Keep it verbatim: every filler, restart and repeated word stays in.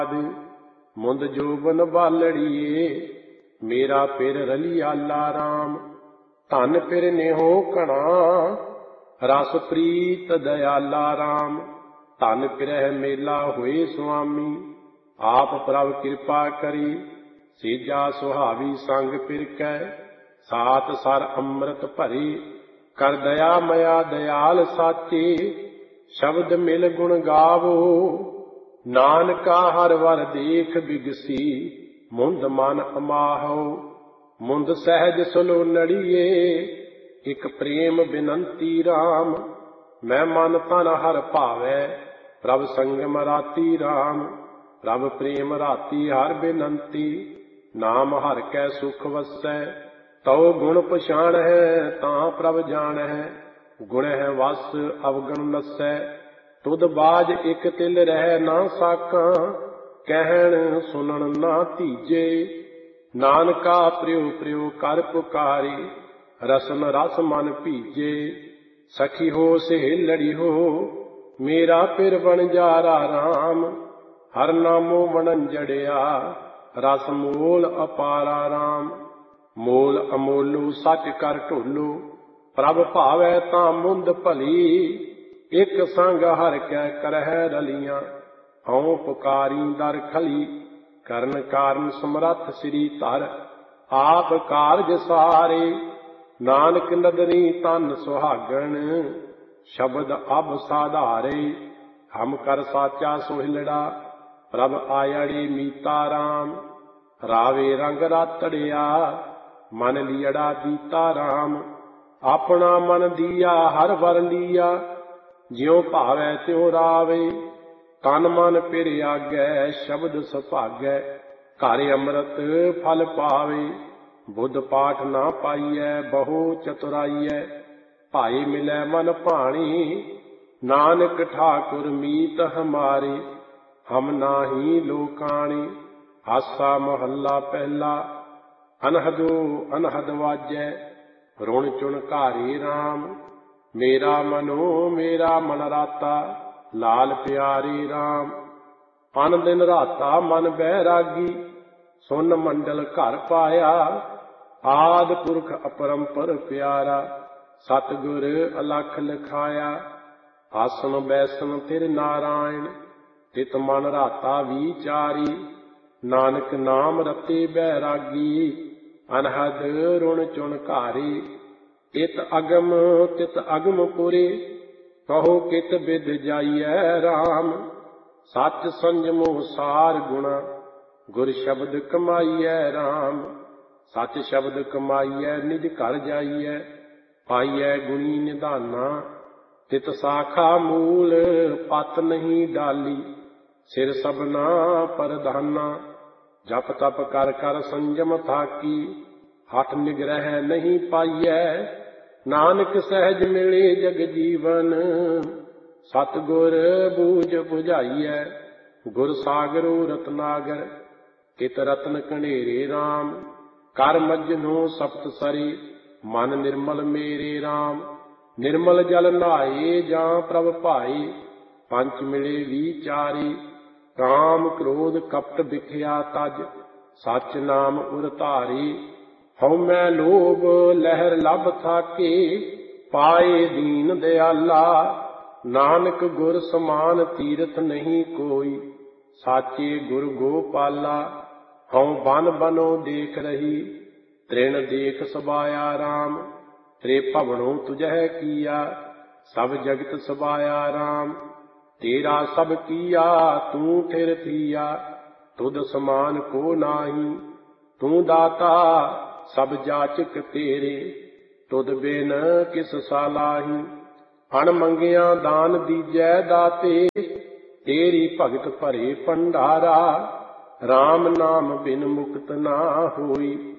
ਮੁੰਦ ਜੋਬਨ ਬਾਲੜੀਏ, ਮੇਰਾ ਪਿਰ ਰਲੀਆਲਾ ਰਾਮ। ਧਨ ਪਿਰ ਨੇਹੋ ਘਣਾ, ਰਸ ਪ੍ਰੀਤ ਦਇਆਲਾ ਰਾਮ। ਧਨ ਪਿਰਹਿ ਮੇਲਾ ਹੋਏ ਸੁਆਮੀ, ਆਪ ਪ੍ਰਭ ਕਿਰਪਾ ਕਰੀ। ਸੇਜਾ ਸੁਹਾਵੀ ਸੰਗ ਪਿਰ ਕੈ, ਸਾਤ ਸਰ ਅੰਮ੍ਰਿਤ ਭਰੀ। ਕਰ ਦਇਆ ਮਇਆ ਦਇਆਲ ਸਾਚੇ, ਸ਼ਬਦ ਮਿਲ ਗੁਣ ਗਾਵੋ। ਨਾਨਕਾ ਹਰ ਵਰ ਦੇਖ ਬਿਗਸੀ, ਮੁੰਦ ਮਨ ਅਮਾਹੋ। ਮੁੰਦ ਸਹਿਜ ਸਲੋਨੜੀਏ, ਇਕ ਪ੍ਰੇਮ ਬਿਨੰਤੀ ਰਾਮ। ਮੈਂ ਮਨ ਤਨ ਹਰ ਭਾਵੈ, ਪ੍ਰਭ ਸੰਗਮ ਰਾਤੀ ਰਾਮ। ਪ੍ਰਭ ਪ੍ਰੇਮ ਰਾਤੀ ਹਰ ਬਿਨੰਤੀ, ਨਾਮ ਹਰ ਕੈ ਸੁਖ ਵਸੈ। ਤਉ ਗੁਣ ਪਛਾਣ ਹੈ, ਤਾਂ ਪ੍ਰਭ ਜਾਣ ਹੈ। ਗੁਣ ਹੈ ਵਸ ਅਵਗਣ ਨਸੈ, ਤੁਧ ਬਾਜ ਇਕ ਤਿਲ ਰਹਿ ਨਾ ਸਾਕਾਂ। ਕਹਿਣ ਸੁਣਨ ਨਾ ਧੀਜੇ, ਨਾਨਕਾ ਪ੍ਰਿਉ ਪ੍ਰਿਉ ਕਰ ਪੁਕਾਰੀ। ਰਸਨ ਰਸ ਮਨ ਭੀਜੇ, ਸਖੀ ਹੋ ਸਹੇਲੜੀ ਹੋ। ਮੇਰਾ ਪਿਰ ਵਣਜਾਰਾ ਰਾਮ, ਹਰ ਨਾਮੋ ਵਣੰਜੜਿਆ। ਰਸ ਮੋਲ ਅਪਾਰਾ ਰਾਮ, ਮੋਲ ਅਮੋਲੂ ਸੱਚ ਕਰ ਢੋਲੂ। ਪ੍ਰਭ ਭਾਵੈ ਤਾਂ ਮੁੰਦ ਭਲੀ, ਇਕ ਸੰਗ ਹਰ ਕੈ ਕਰਹਿ ਰਲੀਆਂ। ਹਉ ਪੁਕਾਰੀ ਦਰ ਖਲੀ, ਕਰਨ ਕਾਰਨ ਸਮਰੱਥ ਸ੍ਰੀ ਧਰ। ਆਪ ਕਾਰਜ ਸਾਰੇ, ਨਾਨਕ ਨਦਰੀ ਤਨ ਸੁਹਾਗਣ। ਸ਼ਬਦ ਅਬ ਸਾਧਾਰੇ, ਹਮ ਕਰ ਸਾਚਾ ਸੋਹਿਲੜਾ। ਪ੍ਰਭ ਆਇੜੀ ਮੀਤਾ ਰਾਮ, ਰਾਵੇ ਰੰਗ ਰਾਤੜਿਆ। ਮਨ ਲੀੜਾ ਦੀਤਾ ਰਾਮ, ਆਪਣਾ ਮਨ ਦੀਆ ਹਰ ਵਰ ਲੀਆ। ਜਿਉ ਭਾਵੈ ਤਿਉ ਰਾਵੇ, ਤਨ ਮਨ ਪਿਰ ਆਗੈ। ਸ਼ਬਦ ਸੁਭਾਗੈ, ਘਰ ਅੰਮ੍ਰਿਤ ਫਲ ਪਾਵੇ। ਬੁੱਧ ਪਾਠ ਨਾ ਪਾਈਐ, ਬਹੁ ਚਤੁਰਾਈਐ। ਭਾਈ ਮਿਲੈ ਮਨ ਭਾਣੀ, ਨਾਨਕ ਠਾਕੁਰ ਮੀਤ ਹਮਾਰੇ। ਹਮ ਨਾਹੀ ਲੋਕਾਣੀ, ਆਸਾ ਮਹੱਲਾ ਪਹਿਲਾ। ਅਨਹਦੋ ਅਨਹਦ ਵਾਜੈ, ਰੁਣ ਚੁਣ ਘਾਰੇ ਰਾਮ। ਮੇਰਾ ਮਨੋ ਮੇਰਾ ਮਨ ਰਾਤਾ, ਲਾਲ ਪਿਆਰੇ ਰਾਮ। ਅਨ ਦਿਨ ਰਾਤਾ ਮਨ ਬੈਰਾਗੀ, ਸੁਨ ਮੰਡਲ ਘਰ ਪਾਇਆ। ਆਦਿ ਪੁਰਖ ਅਪਰੰਪਰ ਪਿਆਰਾ, ਸਤਿਗੁਰ ਅਲਖ ਲਿਖਾਇਆ। ਆਸਨ ਬੈਸਨ ਤਿਰ ਨਾਰਾਇਣ, ਤਿਤ ਮਨ ਰਾਤਾ ਵਿਚਾਰੀ। ਨਾਨਕ ਨਾਮ ਰਤੇ ਬੈਰਾਗੀ, ਅਨਹਦ ਰੁਣ ਚੁਣ ਘਾਰੇ। ਇਤ ਅਗਮ ਤਿਤ ਅਗਮ ਪੁਰੇ, ਕਹੋ ਕਿਤ ਬਿਦ ਜਾਈਐ ਰਾਮ। ਸੱਚ ਸੰਜਮੋ ਸਾਰ ਗੁਣਾ, ਗੁਰ ਸ਼ਬਦ ਕਮਾਈਐ ਰਾਮ। ਸੱਚ ਸ਼ਬਦ ਕਮਾਈਐ, ਨਿਜ ਘਰ ਜਾਈਐ। ਪਾਈਐ ਗੁਣੀ ਨਿਧਾਨਾ, ਤਿਤ ਸਾਖਾ ਮੂਲ। ਪਤ ਨਹੀਂ ਡਾਲੀ, ਸਿਰ ਸਭਨਾ ਪ੍ਰਧਾਨਾ। ਜਪ ਤਪ ਕਰ ਕਰ ਸੰਜਮ ਥਾਕੀ, ਹਠ ਨਿਗ੍ਰਹਿ ਨਹੀਂ ਪਾਈਐ। ਨਾਨਕ ਸਹਿਜ ਮਿਲੇ ਜਗ ਜੀਵਨ, ਸਤਿਗੁਰ ਬੂਝ ਬੁਝਾਈਐ। ਗੁਰ ਸਾਗਰੋ ਰਤਨਾਗਰ, ਕਿਤ ਰਤਨ ਕਣੇਰੇ ਰਾਮ। ਕਰ ਮਜਨੂ ਸਪਤ ਸਰੀ, ਮਨ ਨਿਰਮਲ ਮੇਰੇ ਰਾਮ। ਨਿਰਮਲ ਜਲ ਨਹਾਏ ਜਾਂ ਪ੍ਰਭ ਭਾਈ, ਪੰਚ ਮਿਲੇ ਵਿਚਾਰੀ। ਕਾਮ ਕ੍ਰੋਧ ਕਪਟ ਬਿਖਿਆ ਤਜ, ਸਚ ਨਾਮ ਉਰ ਧਾਰੀ। ਹਉਮੈ ਲੋਭ ਲਹਿਰ ਲਭ ਥਾਕੇ, ਪਾਏ ਦੀਨ ਦਿਆਲਾ। ਨਾਨਕ ਗੁਰ ਸਮਾਨ ਤੀਰਥ ਨਹੀਂ ਕੋਈ, ਸਾਚੇ ਗੁਰ ਗੋਪਾਲਾ। ਹਉ ਬਨ ਬਨੋ ਦੇਖ ਰਹੀ, ਤ੍ਰਿਣ ਦੇਖ ਸਬਾਇਆ ਰਾਮ। ਤ੍ਰੇ ਭਵਨੋ ਤੁਝੈ ਕੀਆ, ਸਭ ਜਗਤ ਸਬਾਇਆ ਰਾਮ। ਤੇਰਾ ਸਭ ਕੀਆ ਤੂੰ ਠਿਰ ਥੀਆ, ਤੁਧ ਸਮਾਨ ਕੋ ਨਾਹੀ। ਤੂੰ ਦਾਤਾ ਸਭ ਜਾਚਕ ਤੇਰੇ, ਤੁਧ ਬਿਨ ਕਿਸ ਸਾਲਾਹੀ। ਅਣ ਮੰਗਿਆ ਦਾਨ ਦੀਜੈ ਦਾਤੇ, ਤੇਰੀ ਭਗਤ ਭਰੇ ਭੰਡਾਰਾ। ਰਾਮ ਨਾਮ ਬਿਨ ਮੁਕਤ ਨਾ ਹੋਈ,